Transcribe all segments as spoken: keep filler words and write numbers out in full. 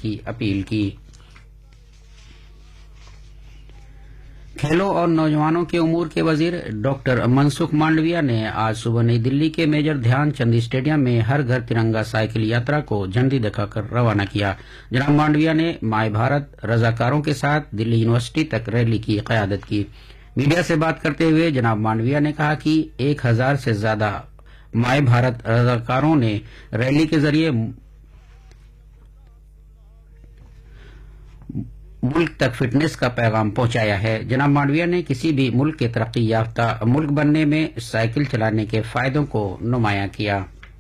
کی اپیل کی۔ کھیلوں اور نوجوانوں کے امور کے وزیر ڈاکٹر منسکھ مانڈویا نے آج صبح نئی دلی کے میجر دھیان چند اسٹیڈیم میں ہر گھر ترنگا سائیکل یاترا کو جھنڈی دکھا کر روانہ کیا۔ جناب مانڈویا نے مائے بھارت رضاکاروں کے ساتھ دلی یونیورسٹی تک ریلی کی قیادت کی۔ میڈیا سے بات کرتے ہوئے جناب مانڈویا نے کہا کہ ایک ہزار سے زیادہ مائے بھارت رضاکاروں نے ریلی کے ذریعے ملک تک فٹنس کا پیغام پہنچایا ہے۔ جناب مانڈویا نے کسی بھی ملک کے ترقی یافتہ ملک بننے میں سائیکل چلانے کے فائدوں کو نمایاں کیا۔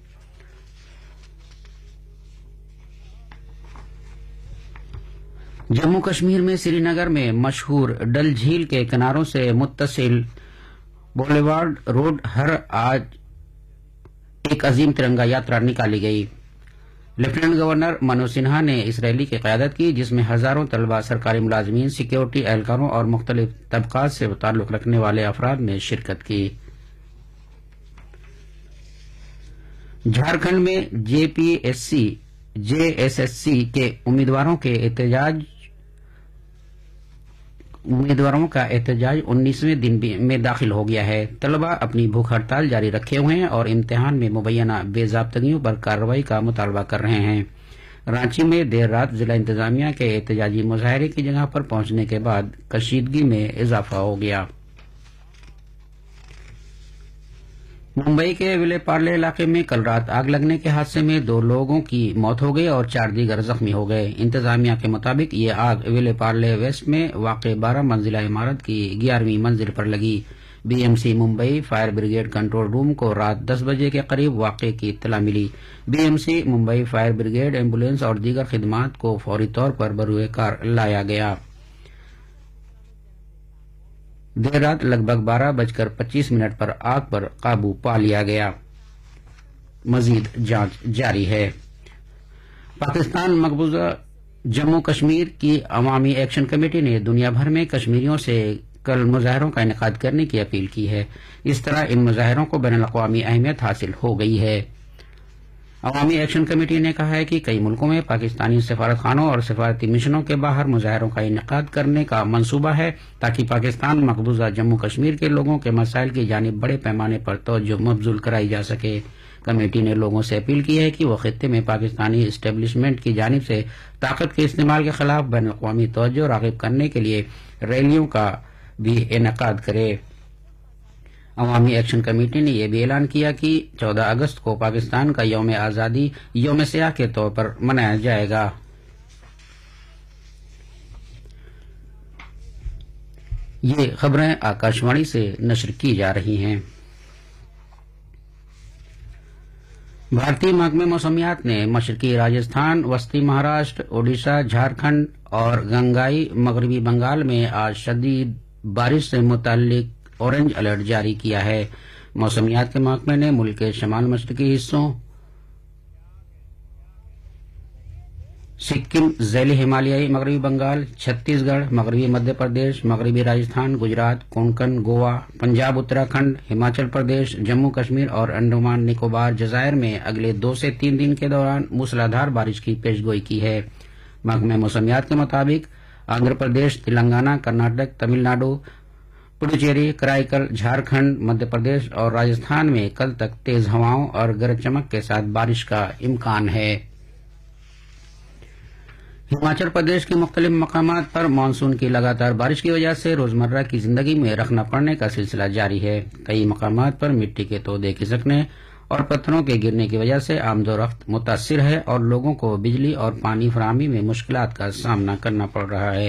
جموں کشمیر میں سری نگر میں مشہور ڈل جھیل کے کناروں سے متصل بولیوارڈ روڈ ہر آج ایک عظیم ترنگا یاترا نکالی گئی۔ لیفٹیننٹ گورنر منوج سنہا نے اس ریلی کی قیادت کی، جس میں ہزاروں طلبہ، سرکاری ملازمین، سیکیورٹی اہلکاروں اور مختلف طبقات سے تعلق رکھنے والے افراد نے شرکت کی۔ جھارکھنڈ میں جے P S C J S S C کے امیدواروں کے احتجاج امیدواروں کا احتجاج انیسویں دن میں داخل ہو گیا ہے۔ طلبہ اپنی بھوک ہڑتال جاری رکھے ہوئے ہیں اور امتحان میں مبینہ بے ضابطگیوں پر کارروائی کا مطالبہ کر رہے ہیں۔ رانچی میں دیر رات ضلع انتظامیہ کے احتجاجی مظاہرے کی جگہ پر پہنچنے کے بعد کشیدگی میں اضافہ ہو گیا۔ ممبئی کے ولے پارلے علاقے میں کل رات آگ لگنے کے حادثے میں دو لوگوں کی موت ہو گئی اور چار دیگر زخمی ہو گئے۔ انتظامیہ کے مطابق یہ آگ ولے پارلے ویسٹ میں واقع بارہ منزلہ عمارت کی گیارہویں منزل پر لگی۔ B M C Mumbai fire brigade control room کو رات دس بجے کے قریب واقعے کی اطلاع ملی۔ B M C Mumbai fire brigade, ambulance اور دیگر خدمات کو فوری طور پر بروئے کار لایا گیا۔ دیر رات لگ بھگ بارہ بج کر پچیس منٹ پر آگ پر قابو پا لیا گیا۔ مزید جانچ جاری ہے۔ پاکستان مقبوضہ جموں کشمیر کی عوامی ایکشن کمیٹی نے دنیا بھر میں کشمیریوں سے کل مظاہروں کا انعقاد کرنے کی اپیل کی ہے۔ اس طرح ان مظاہروں کو بین الاقوامی اہمیت حاصل ہو گئی ہے۔ عوامی ایکشن کمیٹی نے کہا ہے کہ کئی ملکوں میں پاکستانی سفارت خانوں اور سفارتی مشنوں کے باہر مظاہروں کا انعقاد کرنے کا منصوبہ ہے تاکہ پاکستان مقبوضہ جموں کشمیر کے لوگوں کے مسائل کی جانب بڑے پیمانے پر توجہ مبذول کرائی جا سکے۔ کمیٹی نے لوگوں سے اپیل کی ہے کہ وہ خطے میں پاکستانی اسٹیبلشمنٹ کی جانب سے طاقت کے استعمال کے خلاف بین الاقوامی توجہ راغب کرنے کے لیے ریلیوں کا بھی انعقاد کرے۔ عوامی ایکشن کمیٹی نے یہ بھی اعلان کیا کہ چودہ اگست کو پاکستان کا یوم آزادی یوم سیاہ کے طور پر منایا جائے گا۔ یہ خبریں آکاشوانی سے نشر کی جا رہی ہیں۔ بھارتی محکمہ موسمیات نے مشرقی راجستھان، وسطی مہاراشٹر، اڈیشہ، جھارکھنڈ اور گنگائی مغربی بنگال میں آج شدید بارش سے متعلق اورنج الرٹ جاری کیا ہے۔ موسمیات کے محکمے نے ملک کے شمال مشرقی حصوں، سکم، ذیلی ہمالیائی مغربی بنگال، چھتیس گڑھ، مغربی مدھیہ پردیش، مغربی راجستھان، گجرات، کونکن، گوا، پنجاب، اتراکھنڈ، ہماچل پردیش، جموں کشمیر اور انڈمان نکوبار جزائر میں اگلے دو سے تین دن کے دوران موسلادھار بارش کی پیشگوئی کی ہے۔ محکمہ موسمیات کے مطابق آندھرا پردیش، تلنگانہ، کرناٹک، تمل ناڈو، پڈوچیری، کرائیکل، جھارکھنڈ، مدھیہ پردیش اور راجستھان میں کل تک تیز ہواؤں اور گرج چمک کے ساتھ بارش کا امکان ہے۔ ہماچل پردیش کے مختلف مقامات پر مانسون کی لگاتار بارش کی وجہ سے روزمرہ کی زندگی میں رخنہ پڑنے کا سلسلہ جاری ہے۔ کئی مقامات پر مٹی کے تودے کھسکنے اور پتھروں کے گرنے کی وجہ سے آمد و رفت متاثر ہے اور لوگوں کو بجلی اور پانی فراہمی میں مشکلات کا سامنا کرنا پڑ رہا ہے۔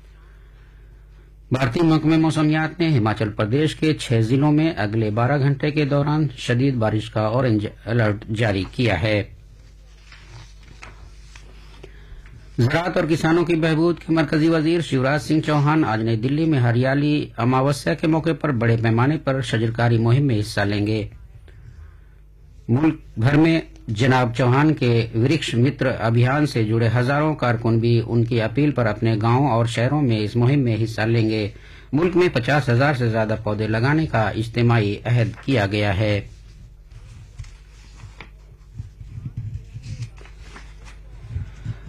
بھارتی محکمہ موسمیات نے ہماچل پردیش کے چھ ضلعوں میں اگلے بارہ گھنٹے کے دوران شدید بارش کا اورنج الرٹ جاری کیا ہے۔ زراعت اور کسانوں کی بہبود کے مرکزی وزیر شیوراج سنگھ چوہان آج نئی دلی میں ہریالی اماوسیہ کے موقع پر بڑے پیمانے پر شجرکاری مہم میں حصہ لیں گے۔ ملک بھر میں جناب چوہان کے ورکش متر ابھیان سے جڑے ہزاروں کارکن بھی ان کی اپیل پر اپنے گاؤں اور شہروں میں اس مہم میں حصہ لیں گے۔ ملک میں پچاس ہزار سے زیادہ پودے لگانے کا اجتماعی عہد کیا گیا ہے۔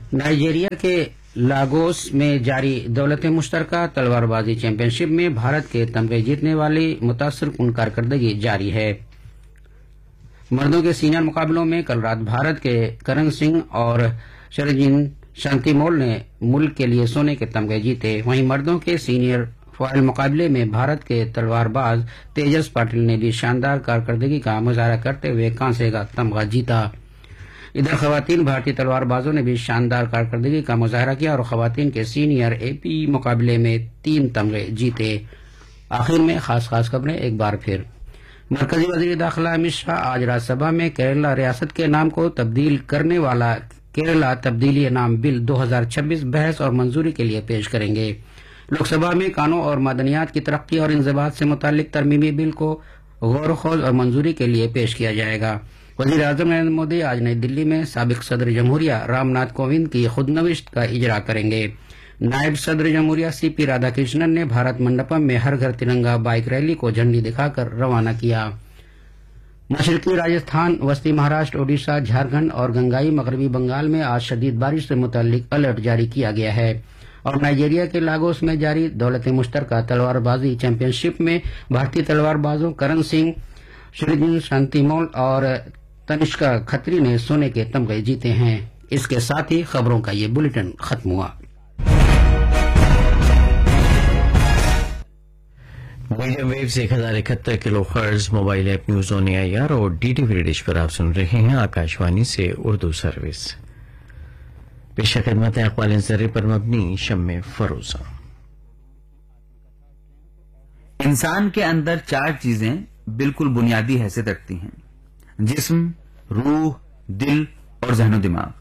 नाइजीरिया के लागोस में जारी दौलत मुश्तरका तलवारबाजी चैंपियनशिप में भारत के तमगे जीतने वाली मुतासर कुन कारकर्दगी जारी है। मर्दों के सीनियर मुकाबलों में कल रात भारत के करण सिंह और शरजीन शांतिमोल ने मुल्क के लिए सोने के तमगे जीते। वहीं मर्दों के सीनियर फाइनल मुकाबले में भारत के तलवारबाज तेजस पाटिल ने भी शानदार कारकर्दगी का मुजाहरा करते हुए कांसे का तमगा जीता। इधर खवातीन भारतीय तलवारबाजों ने भी शानदार कारकर्दगी का मुजाहरा किया और खवातीन के सीनियर एपी मुकाबले में तीन तमगे जीते। आखिर में खास खास खबरें एक बार फिर। मरकजी वजीर दाखिला अमित शाह आज राज्यसभा में केरला रियासत के नाम को तब्दील करने वाला केरला तब्दीली नाम बिल दो हजार छब्बीस बहस और मंजूरी के लिए पेश करेंगे। लोकसभा में कानून और मदनियात की तरक्की और इंजबात से मुतालिक तरमीमी बिल को गौर खोज और मंजूरी के लिए पेश किया जाएगा। वजीर आजम नरेंद्र मोदी आज नई दिल्ली में साबिक सदर जमहूरिया रामनाथ कोविंद की खुदनविश्त का इजरा करेंगे। नायब सदर जमहूरिया सी पी राधाकृष्णन ने भारत मंडपम में हर घर तिरंगा बाइक रैली को झंडी दिखाकर रवाना किया। मशरकी राजस्थान, वस्ती महाराष्ट्र, ओडिशा, झारखंड और गंगाई मगरबी बंगाल में आज शदीद बारिश से मुतालिक अलर्ट जारी किया गया है। और नाइजीरिया के लागोस में जारी दौलत मुश्तरका तलवारबाजी चैंपियनशिप में भारतीय तलवारबाजों करण सिंह, शरजीन शांतिमोल और तनिष्का खत्री ने सोने के तमगे जीते हैं। इसके साथ ही खबरों का ये बुलेटिन खत्म हुआ। मीडियम वेव से एक हजार इकहत्तर kilo hertz mobile app news on AIR और डीटीवी डिश पर आप सुन रहे हैं आकाशवाणी से उर्दू सर्विस। पेशा खिदमत है अक़वाल ज़र्रे पर मबनी शम्मे फरोज़ा। इंसान के अंदर चार चीजें बिल्कुल बुनियादी हैसियत रखती हैं: जिस्म, रूह, दिल और ज़हन दिमाग।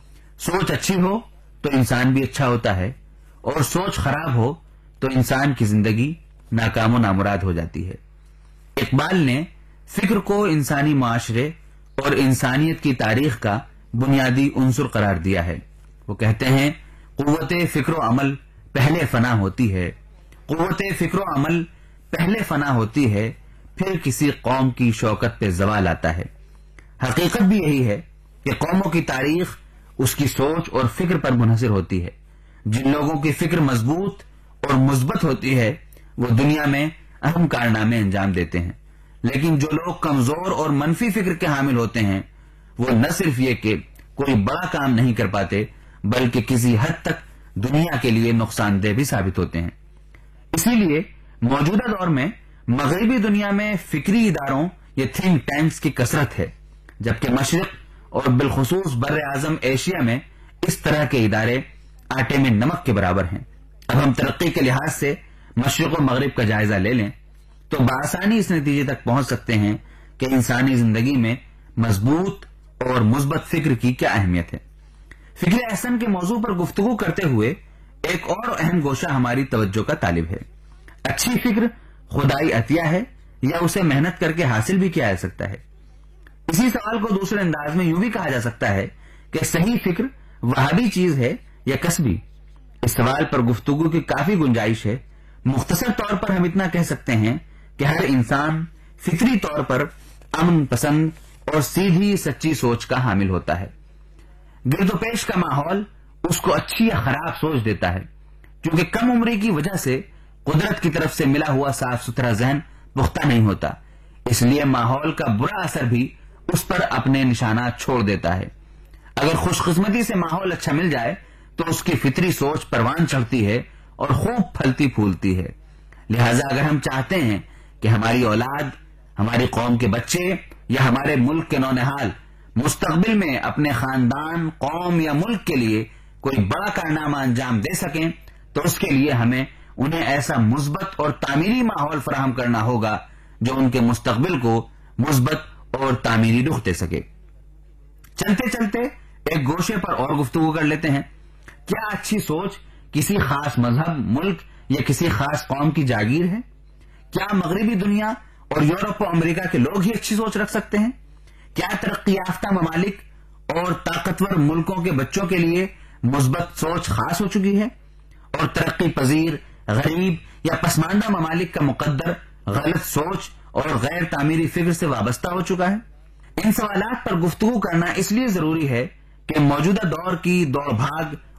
सोच अच्छी हो तो इंसान भी अच्छा होता है और सोच खराब हो तो इंसान की जिंदगी नाकाम नामुराद हो जाती है। इकबाल ने फिक्र को इंसानी माशरे और इंसानियत की तारीख का बुनियादी उनसुर करार दिया है। वो कहते हैं, कुव्वते फिक्र अमल पहले फना होती है, कुव्वते फिक्र अमल पहले फना होती है, फिर किसी कौम की शौकत पे जवाल आता है। हकीकत भी यही है कि कौमों की तारीख उसकी सोच और फिक्र पर मुनहसर होती है। जिन लोगों की फिक्र मजबूत और मुस्बत होती है वो दुनिया में अहम कारनामे अंजाम देते हैं, लेकिन जो लोग कमजोर और मनफी फिक्र के हामिल होते हैं वो न सिर्फ ये कि कोई बड़ा काम नहीं कर पाते बल्कि किसी हद तक दुनिया के लिए नुकसानदेह भी साबित होते हैं। इसीलिए मौजूदा दौर में मगरबी दुनिया में फिक्री इदारों या थिंक टैंक्स की कसरत है, जबकि मशरिक और बिलखुसूस बर आजम एशिया में इस तरह के इदारे आटे में नमक के बराबर हैं। अब हम तरक्की के लिहाज से मशरिक और मगरिब का जायजा ले लें तो बआसानी इस नतीजे तक पहुंच सकते हैं कि इंसानी जिंदगी में मजबूत और मुस्बत फिक्र की क्या अहमियत है। फिक्र अहसन के मौजू पर गुफ्तगू करते हुए एक और अहम गोशा हमारी तवज्जो का तालिब है। अच्छी फिक्र खुदाई अतिया है या उसे मेहनत करके हासिल भी किया जा सकता है? इसी सवाल को दूसरे अंदाज में यूं भी कहा जा सकता है कि सही फिक्र वहाबी चीज है या कसबी? इस सवाल पर गुफ्तगू की काफी गुंजाइश है। मुख्तसर तौर पर हम इतना कह सकते हैं कि हर इंसान फिक्री तौर पर अमन पसंद और सीधी सच्ची सोच का हामिल होता है। गिरदोपेश का माहौल उसको अच्छी या खराब सोच देता है, क्योंकि कम उम्री की वजह से कुदरत की तरफ से मिला हुआ साफ सुथरा जहन पुख्ता नहीं होता, इसलिए माहौल का बुरा असर भी उस पर अपने निशानात छोड़ देता है। अगर खुशकिस्मती से माहौल अच्छा मिल जाए तो उसकी फितरी सोच परवान चढ़ती है और खूब फलती फूलती है। लिहाजा अगर हम चाहते हैं कि हमारी औलाद, हमारी कौम के बच्चे या हमारे मुल्क के नौनिहाल मुस्तकबिल में अपने खानदान, कौम या मुल्क के लिए कोई बड़ा कारनामा अंजाम दे सकें तो उसके लिए हमें उन्हें ऐसा मुस्बत और तामीरी माहौल फराहम करना होगा जो उनके मुस्तकबिल को मुस्बत और तामीरी रुख दे सके। चलते चलते एक गोशे पर और गुफ्तगू कर लेते हैं। क्या अच्छी सोच किसी खास मजहब, मुल्क या किसी खास कौम की जागीर है? क्या मगरबी दुनिया और यूरोप और अमेरिका के लोग ही अच्छी सोच रख सकते हैं? क्या तरक्की याफ्ता ममालिक और ताकतवर मुल्कों के बच्चों के लिए मुस्बत सोच खास हो चुकी है और तरक्की पजीर, गरीब या पसमानदा ममालिक का मुकद्दर गलत सोच और गैर तामीरी फिक्र से वाबस्ता हो चुका है? इन सवालात पर गुफ्तगू करना इसलिए जरूरी है کہ موجودہ دور کی دوڑ بھاگ